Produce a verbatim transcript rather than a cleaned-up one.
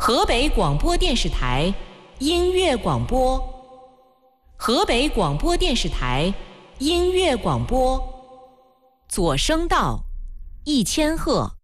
河北广播电视台音乐广播，河北广播电视台音乐广播，左声道，一千赫，